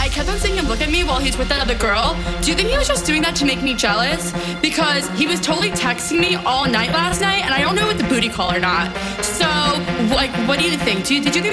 kept on seeing him look at me while he's with that other girl. Do you think he was just doing that to make me jealous? Because he was totally texting me all night last night, and I don't know if it's a booty call or not. So, like, what do you think? Did you think